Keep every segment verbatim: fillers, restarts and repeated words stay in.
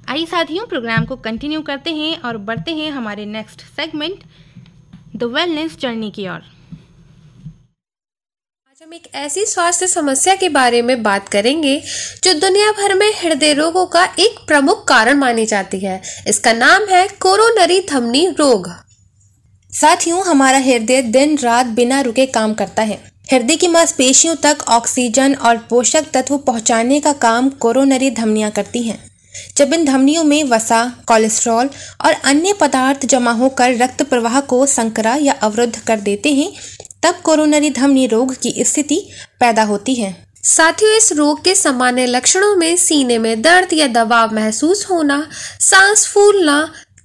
आइए साथियों, प्रोग्राम को कंटिन्यू करते हैं और बढ़ते हैं हमारे next segment the wellness journey की ओर। आज हम एक ऐसी स्वास्थ्य समस्या के बारे में बात करेंगे जो दुनिया भर में हृदय रोगों का एक प्रमुख कारण मानी जाती है। इसका नाम है कोरोनरी धमनी रोग। साथियों, हमारा हृदय दिन रात बिना रुके काम करता है। हृदय की मांसपेशियों तक ऑक्सीजन और पोषक तत्व पहुंचाने का काम कोरोनरी धमनियां करती हैं। जब इन धमनियों में वसा, कोलेस्ट्रॉल और अन्य पदार्थ जमा होकर रक्त प्रवाह को संकरा या अवरुद्ध कर देते हैं, तब कोरोनरी धमनी रोग की स्थिति पैदा होती है। साथियों, इस रोग के सामान्य लक्षणों में सीने में दर्द या दबाव महसूस होना, सांस फूलना,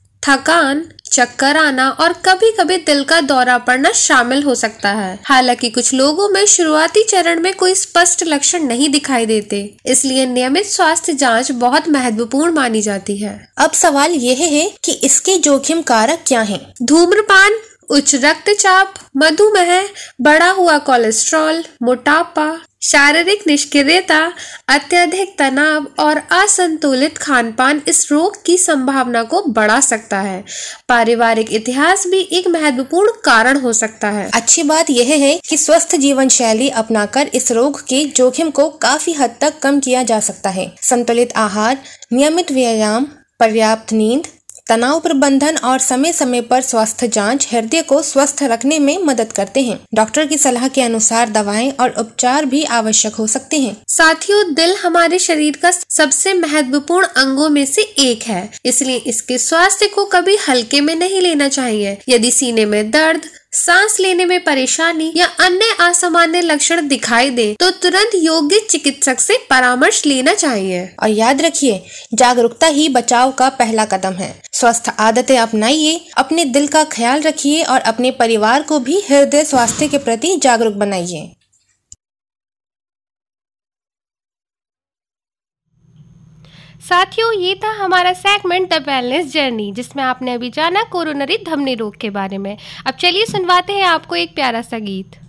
थकान, चक्कर आना और कभी कभी दिल का दौरा पड़ना शामिल हो सकता है। हालांकि कुछ लोगों में शुरुआती चरण में कोई स्पष्ट लक्षण नहीं दिखाई देते, इसलिए नियमित स्वास्थ्य जांच बहुत महत्वपूर्ण मानी जाती है। अब सवाल यह है कि इसके जोखिम कारक क्या हैं? धूम्रपान, उच्च रक्तचाप, मधुमेह, बढ़ा हुआ कोलेस्ट्रॉल, मोटापा, शारीरिक निष्क्रियता, अत्यधिक तनाव और असंतुलित खानपान इस रोग की संभावना को बढ़ा सकता है। पारिवारिक इतिहास भी एक महत्वपूर्ण कारण हो सकता है। अच्छी बात यह है कि स्वस्थ जीवन शैली अपनाकर इस रोग के जोखिम को काफी हद तक कम किया जा सकता है। संतुलित आहार, नियमित व्यायाम, पर्याप्त नींद, तनाव प्रबंधन और समय समय पर स्वास्थ्य जांच हृदय को स्वस्थ रखने में मदद करते हैं। डॉक्टर की सलाह के अनुसार दवाएं और उपचार भी आवश्यक हो सकते हैं। साथियों, दिल हमारे शरीर का सबसे महत्वपूर्ण अंगों में से एक है, इसलिए इसके स्वास्थ्य को कभी हल्के में नहीं लेना चाहिए। यदि सीने में दर्द, सांस लेने में परेशानी या अन्य असामान्य लक्षण दिखाई दे तो तुरंत योग्य चिकित्सक से परामर्श लेना चाहिए। और याद रखिए, जागरूकता ही बचाव का पहला कदम है। स्वस्थ आदतें अपनाइए, अपने दिल का ख्याल रखिए और अपने परिवार को भी हृदय स्वास्थ्य के प्रति जागरूक बनाइए। साथियों, ये था हमारा सेगमेंट द वेलनेस जर्नी, जिसमें आपने अभी जाना कोरोनरी धमनी रोग के बारे में। अब चलिए सुनवाते हैं आपको एक प्यारा सा गीत।